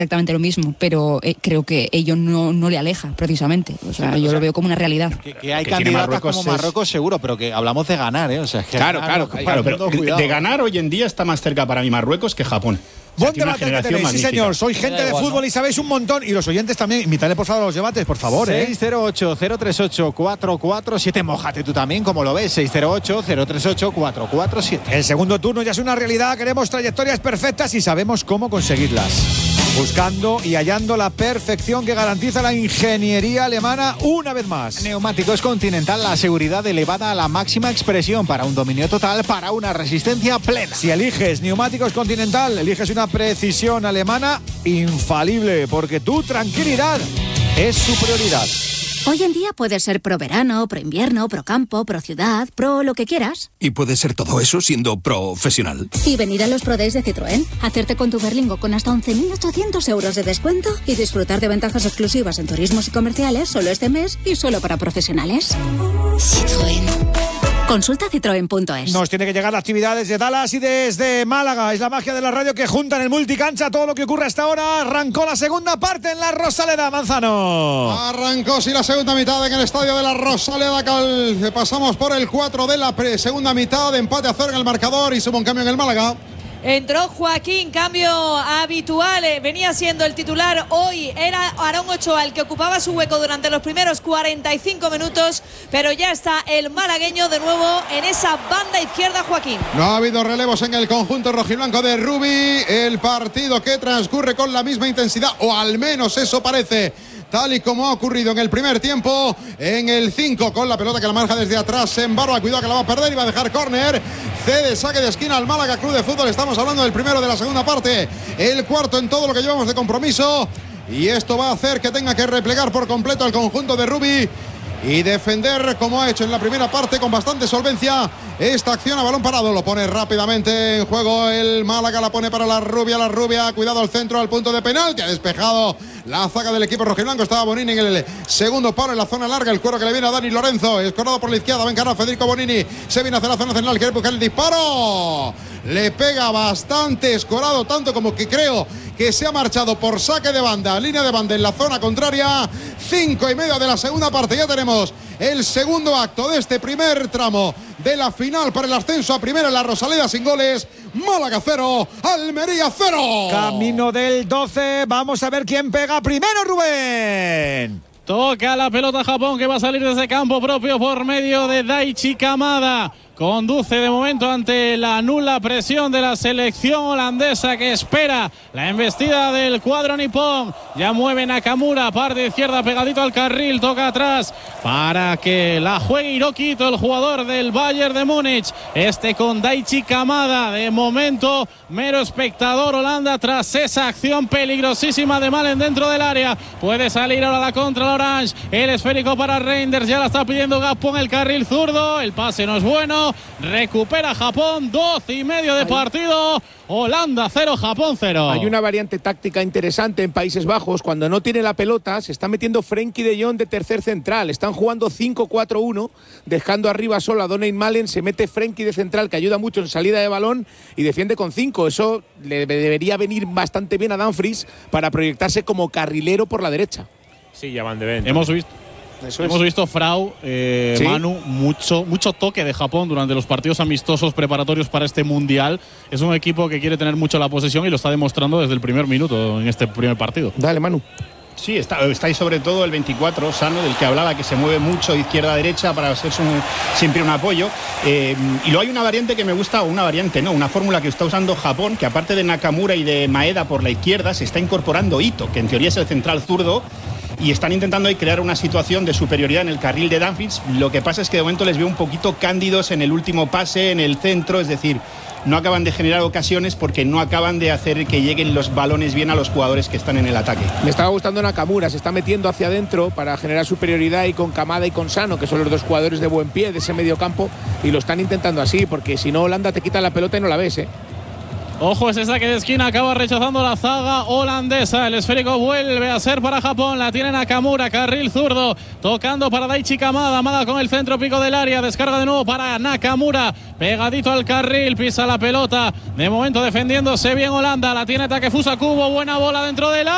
exactamente lo mismo, pero creo que ello no le aleja precisamente. O sea, yo lo veo como una realidad. Que hay candidatas como Marruecos seguro, pero que hablamos de ganar, ¿eh? O sea, es que claro, pero de ganar hoy en día está más cerca para mí Marruecos que Japón. Buen debate que tenéis, sí señor, sois gente de fútbol, ¿no? Y sabéis un montón, y los oyentes también, invitadle por favor a los debates, por favor. 608-038-447, mójate tú también, como lo ves, 608-038-447. El segundo turno ya es una realidad, queremos trayectorias perfectas y sabemos cómo conseguirlas. Buscando y hallando la perfección que garantiza la ingeniería alemana una vez más. Neumáticos Continental, la seguridad elevada a la máxima expresión para un dominio total, para una resistencia plena. Si eliges Neumáticos Continental, eliges una precisión alemana infalible, porque tu tranquilidad es su prioridad. Hoy en día puedes ser pro verano, pro invierno, pro campo, pro ciudad, pro lo que quieras. Y puedes ser todo eso siendo profesional. Y venir a los Pro Days de Citroën, hacerte con tu Berlingo con hasta 11.800 euros de descuento y disfrutar de ventajas exclusivas en turismos y comerciales solo este mes y solo para profesionales. Citroën. Consulta citroen.es. Nos tiene que llegar la actividad desde Dallas y desde Málaga. Es la magia de la radio que junta en el multicancha todo lo que ocurre hasta ahora. Arrancó la segunda parte en la Rosaleda, Manzano. Arrancó sí la segunda mitad en el estadio de la Rosaleda. Pasamos por el 4 de la segunda mitad. Empate a 0 en el marcador y sube un cambio en el Málaga. Entró Joaquín, cambio habitual, venía siendo el titular, hoy era Aarón Ochoa el que ocupaba su hueco durante los primeros 45 minutos, pero ya está el malagueño de nuevo en esa banda izquierda, Joaquín. No ha habido relevos en el conjunto rojiblanco de Rubí, el partido que transcurre con la misma intensidad, o al menos eso parece, tal y como ha ocurrido en el primer tiempo. En el 5 con la pelota que la marca desde atrás en Barba, cuidado que la va a perder y va a dejar córner, cede saque de esquina al Málaga Club de Fútbol. Estamos hablando del primero de la segunda parte, el cuarto en todo lo que llevamos de compromiso, y esto va a hacer que tenga que replegar por completo al conjunto de Rubí y defender como ha hecho en la primera parte con bastante solvencia esta acción a balón parado. Lo pone rápidamente en juego el Málaga, la pone para la rubia, cuidado al centro, al punto de penalti, ha despejado la zaga del equipo rojiblanco. Estaba Bonini en el segundo palo en la zona larga, el cuero que le viene a Dani Lorenzo, escorado por la izquierda, ven cara Federico Bonini, se viene hacia la zona central, quiere buscar el disparo, le pega bastante escorado, tanto como que creo que se ha marchado por saque de banda, línea de banda en la zona contraria. 5:30 de la segunda parte, ya tenemos el segundo acto de este primer tramo de la final para el ascenso a primera en la Rosaleda sin goles. Málaga 0, Almería 0. Camino del 12, vamos a ver quién pega primero, Rubén. Toca la pelota Japón, que va a salir desde campo propio por medio de Daichi Kamada. Conduce de momento ante la nula presión de la selección holandesa, que espera la embestida del cuadro nipón. Ya mueve Nakamura, parte izquierda pegadito al carril, toca atrás para que la juegue Hiroquito, el jugador del Bayern de Múnich. Con Daichi Kamada, de momento mero espectador Holanda tras esa acción peligrosísima de Malen dentro del área. Puede salir ahora la contra la Orange, el esférico para Reinders, ya la está pidiendo Gakpo en el carril zurdo, el pase no es bueno. Recupera Japón, 12:30 de partido. Holanda 0, Japón 0. Hay una variante táctica interesante en Países Bajos. Cuando no tiene la pelota, se está metiendo Frenkie de Jong de tercer central. Están jugando 5-4-1, dejando arriba solo a Donny Malen. Se mete Frenkie de central, que ayuda mucho en salida de balón y defiende con 5. Eso le debería venir bastante bien a Dumfries para proyectarse como carrilero por la derecha. Sí, ya van de venta. Hemos visto, Frau, ¿sí? Manu, mucho toque de Japón durante los partidos amistosos preparatorios para este Mundial. Es un equipo que quiere tener mucho la posesión y lo está demostrando desde el primer minuto en este primer partido. Dale, Manu. Sí, está ahí sobre todo el 24, Sano, del que hablaba, que se mueve mucho de izquierda a derecha para ser siempre un apoyo. Y luego hay una variante que me gusta, una fórmula que está usando Japón, que aparte de Nakamura y de Maeda por la izquierda, se está incorporando Ito, que en teoría es el central zurdo, y están intentando ahí crear una situación de superioridad en el carril de Dumfries. Lo que pasa es que de momento les veo un poquito cándidos en el último pase, en el centro, es decir, no acaban de generar ocasiones porque no acaban de hacer que lleguen los balones bien a los jugadores que están en el ataque. Me estaba gustando Nakamura, se está metiendo hacia adentro para generar superioridad, y con Kamada y con Sano, que son los dos jugadores de buen pie de ese medio campo, y lo están intentando así, porque si no Holanda te quita la pelota y no la ves, Ojo, ese saque de esquina acaba rechazando la zaga holandesa. El esférico vuelve a ser para Japón. La tiene Nakamura, carril zurdo, tocando para Daichi Kamada. Amada con el centro pico del área. Descarga de nuevo para Nakamura, pegadito al carril, pisa la pelota. De momento defendiéndose bien Holanda. La tiene Takefusa Kubo. Buena bola dentro del área.